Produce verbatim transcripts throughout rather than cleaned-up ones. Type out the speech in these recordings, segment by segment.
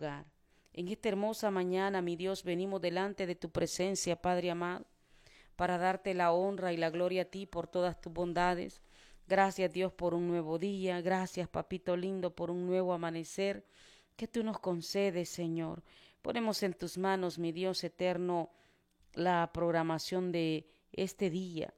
hogar. En esta hermosa mañana, mi Dios, venimos delante de tu presencia, Padre amado, para darte la honra y la gloria a ti por todas tus bondades. Gracias, Dios, por un nuevo día. Gracias, Papito lindo, por un nuevo amanecer que tú nos concedes, Señor. Ponemos en tus manos, mi Dios eterno, la programación de este día.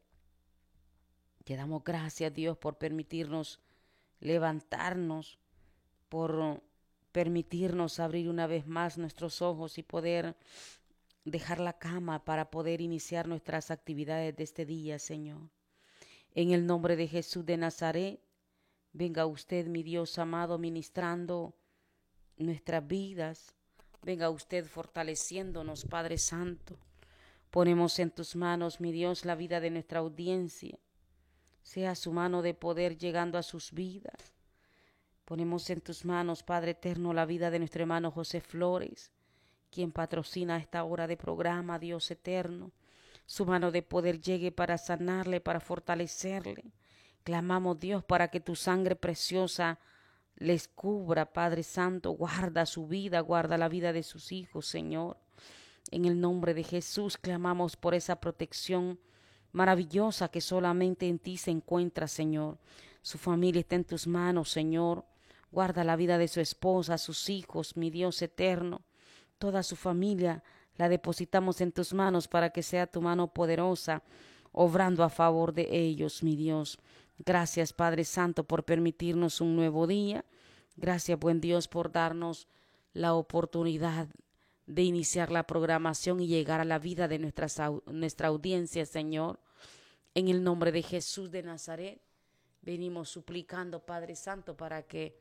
Te damos gracias, Dios, por permitirnos levantarnos, por permitirnos abrir una vez más nuestros ojos y poder dejar la cama para poder iniciar nuestras actividades de este día, Señor. En el nombre de Jesús de Nazaret, venga usted, mi Dios amado, ministrando nuestras vidas. Venga usted fortaleciéndonos, Padre Santo. Ponemos en tus manos, mi Dios, la vida de nuestra audiencia. Sea su mano de poder llegando a sus vidas. Ponemos en tus manos, Padre eterno, la vida de nuestro hermano José Flores, quien patrocina esta hora de programa, Dios eterno. Su mano de poder llegue para sanarle, para fortalecerle. Clamamos, Dios, para que tu sangre preciosa les cubra, Padre Santo. Guarda su vida, guarda la vida de sus hijos, Señor. En el nombre de Jesús clamamos por esa protección maravillosa que solamente en ti se encuentra, Señor. Su familia está en tus manos, Señor. Guarda la vida de su esposa, sus hijos, mi Dios eterno. Toda su familia la depositamos en tus manos para que sea tu mano poderosa, obrando a favor de ellos, mi Dios. Gracias, Padre Santo, por permitirnos un nuevo día. Gracias, buen Dios, por darnos la oportunidad de iniciar la programación y llegar a la vida de nuestra, nuestra audiencia, Señor. En el nombre de Jesús de Nazaret, venimos suplicando, Padre Santo, para que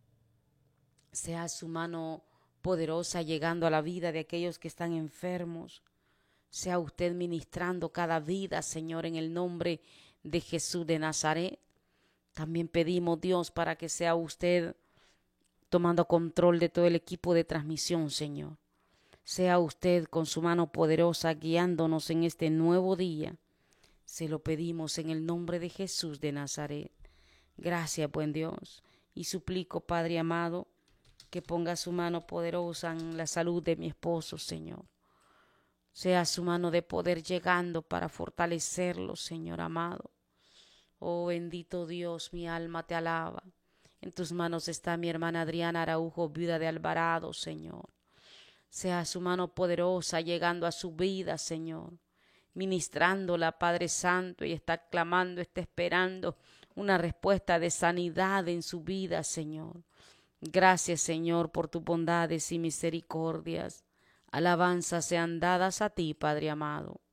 sea su mano poderosa llegando a la vida de aquellos que están enfermos. Sea usted ministrando cada vida, Señor, en el nombre de Jesús de Nazaret. También pedimos, Dios, para que sea usted tomando control de todo el equipo de transmisión, Señor. Sea usted con su mano poderosa guiándonos en este nuevo día. Se lo pedimos en el nombre de Jesús de Nazaret. Gracias, buen Dios. Y suplico, Padre amado, que ponga su mano poderosa en la salud de mi esposo, Señor. Sea su mano de poder llegando para fortalecerlo, Señor amado. Oh bendito Dios, mi alma te alaba. En tus manos está mi hermana Adriana Araujo, viuda de Alvarado, Señor. Sea su mano poderosa llegando a su vida, Señor. Ministrándola, Padre Santo, y está clamando, está esperando una respuesta de sanidad en su vida, Señor. Gracias, Señor, por tus bondades y misericordias. Alabanzas sean dadas a ti, Padre amado.